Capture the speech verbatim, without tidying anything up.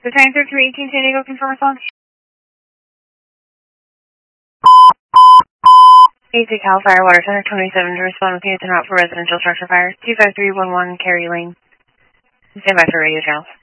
The time thirty-three eighteen San Diego, confirm response. eight to Cal Fire Water Center twenty-seven to respond with units en route for residential structure fires. two five three one one Cary Lane. Stand by for radio channels.